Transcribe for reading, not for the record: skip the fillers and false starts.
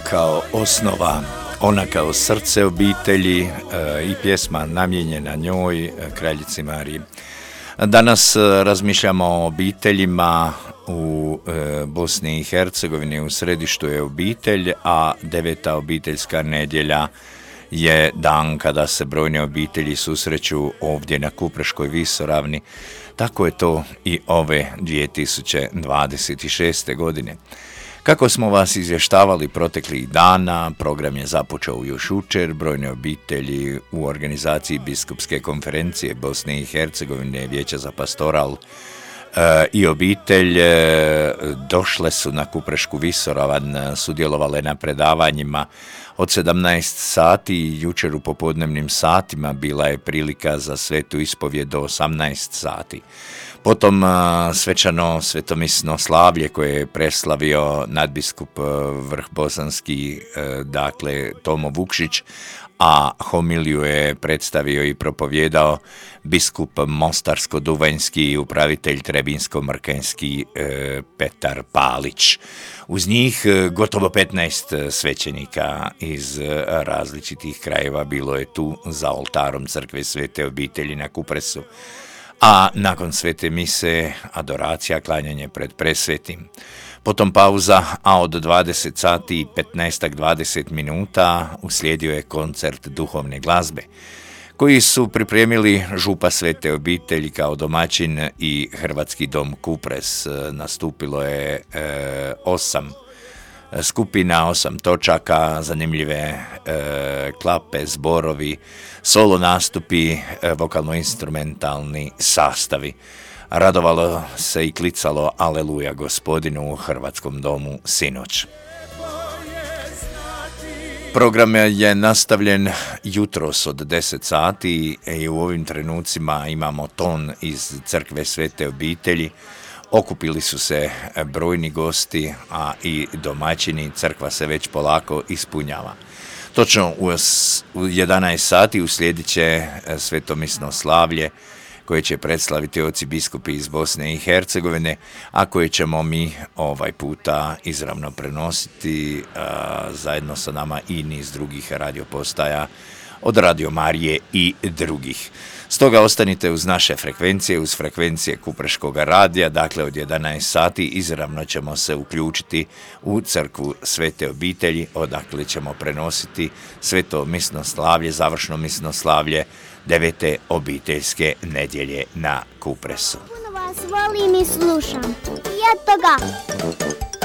kao osnova, ona kao srce obitelji i pjesma namijenjena njoj, kraljici Mariji. Danas razmišljamo o obiteljima u Bosni i Hercegovini, u središtu je obitelj, a 9. obiteljska nedjelja je dan kada se brojne obitelji susreću ovdje na Kupreškoj visoravni. Tako je to i ove 2026. godine. Kako smo vas izvještavali proteklih dana, program je započeo još jučer, brojne obitelji u organizaciji Biskupske konferencije Bosne i Hercegovine, Vijeća za pastoral i obitelj došle su na Kuprešku visoravan, sudjelovale na predavanjima od 17 sati i jučer u popodnevnim satima bila je prilika za svetu ispovjed do 18 sati. Potom svečano svetomisno slavlje koje je preslavio nadbiskup vrhbosanski, dakle Tomo Vukšić, a homiliju je predstavio i propovjedao biskup Mostarsko-Duvanjski i upravitelj Trebinsko-Mrkenjski Petar Palić. Uz njih gotovo 15 svećenika iz različitih krajeva bilo je tu za oltarom crkve Svete obitelji na Kupresu. A nakon svete mise, adoracija, klanjanje pred presvetim. Potom pauza, a od 20 sati i 15-20 minuta uslijedio je koncert duhovne glazbe, koji su pripremili župa Svete obitelji kao domaćin i Hrvatski dom Kupres. Nastupilo je 8 skupina, 8 točaka, zanimljive klape, zborovi, solo nastupi, vokalno-instrumentalni sastavi. Radovalo se i klicalo Aleluja Gospodinu u Hrvatskom domu sinoć. Program je nastavljen jutros od 10 sati i u ovim trenucima imamo ton iz crkve Svete obitelji. Okupili su se brojni gosti, a i domaćini, crkva se već polako ispunjava. Točno u 11 sati uslijedit će svetomisno slavlje koje će predstaviti oci biskupi iz Bosne i Hercegovine, a koje ćemo mi ovaj puta izravno prenositi zajedno sa nama i niz drugih radiopostaja od Radio Marije i drugih. Stoga ostanite uz naše frekvencije, uz frekvencije Kupreškog radija, dakle od 11 sati izravno ćemo se uključiti u crkvu Svete obitelji, odakle ćemo prenositi sveto misno slavlje, završno misno slavlje 9. obiteljske nedjelje na Kupresu. Puno vas volim i slušam. I eto ga!